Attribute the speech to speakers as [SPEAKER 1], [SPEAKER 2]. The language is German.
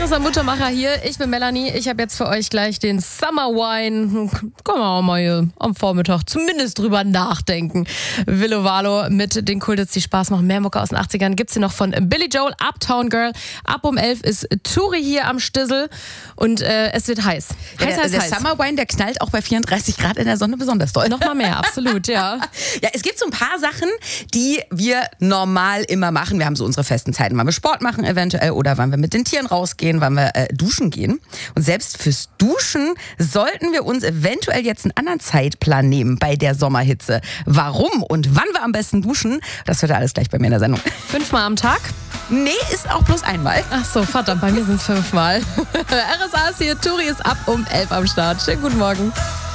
[SPEAKER 1] Larissa Muttermacher hier, ich bin Melanie. Ich habe jetzt für euch gleich den Summer Wine. Können wir auch mal hier am Vormittag zumindest drüber nachdenken. Willo Valo mit den Kultits, die Spaß machen. Mehr Mucke aus den 80ern gibt's hier noch von Billy Joel, Uptown Girl. Ab um 11 ist Turi hier am Stissel und es wird heiß.
[SPEAKER 2] Der Summer Wine, der knallt auch bei 34 Grad in der Sonne besonders doll.
[SPEAKER 1] Noch mal mehr, absolut, ja.
[SPEAKER 2] Ja, es gibt so ein paar Sachen, die wir normal immer machen. Wir haben so unsere festen Zeiten, wann wir Sport machen eventuell oder wann wir mit den Tieren rausgehen, wann wir duschen gehen. Und selbst fürs Duschen sollten wir uns eventuell jetzt einen anderen Zeitplan nehmen bei der Sommerhitze. Warum und wann wir am besten duschen, das wird alles gleich bei mir in der Sendung.
[SPEAKER 1] 5-mal am Tag?
[SPEAKER 2] Nee, ist auch bloß einmal.
[SPEAKER 1] Ach so, verdammt, bei mir sind es 5-mal. RSA ist hier, Turi ist ab um 11 am Start. Schönen guten Morgen.